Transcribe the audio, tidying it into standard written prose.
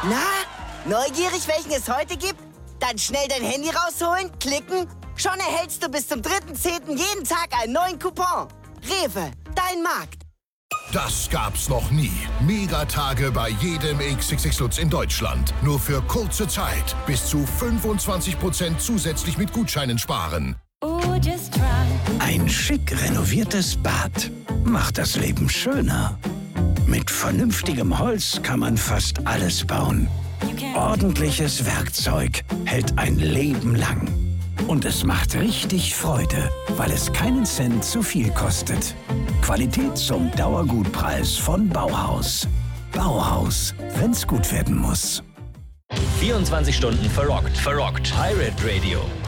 Na, neugierig, welchen es heute gibt? Dann schnell dein Handy rausholen, klicken. Schon erhältst du bis zum 3.10. jeden Tag einen neuen Coupon. Rewe, dein Markt. Das gab's noch nie. Megatage bei jedem XXX Lutz in Deutschland. Nur für kurze Zeit. Bis zu 25% zusätzlich mit Gutscheinen sparen. Ein schick renoviertes Bad macht das Leben schöner. Mit vernünftigem Holz kann man fast alles bauen. Ordentliches Werkzeug hält ein Leben lang. Und es macht richtig Freude, weil es keinen Cent zu viel kostet. Qualität zum Dauergutpreis von Bauhaus. Bauhaus, wenn's gut werden muss. 24 Stunden verrockt. Pirate Radio.